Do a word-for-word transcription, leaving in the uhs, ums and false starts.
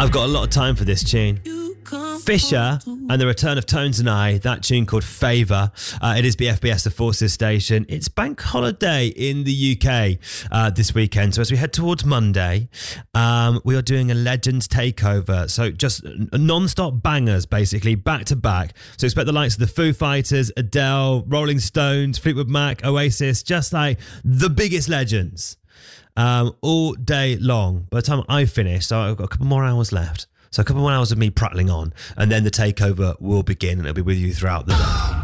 I've got a lot of time for this tune. Fisher and the return of Tones and I, that tune called Favour. Uh, it is B F B S, the Forces station. It's bank holiday in the U K uh, this weekend. So as we head towards Monday, um, we are doing a Legends takeover. So just non-stop bangers, basically, back to back. So expect the likes of the Foo Fighters, Adele, Rolling Stones, Fleetwood Mac, Oasis, just like the biggest legends um, all day long. By the time I finish, so I've got a couple more hours left. So a couple more hours of me prattling on, and then the takeover will begin, and it'll be with you throughout the day.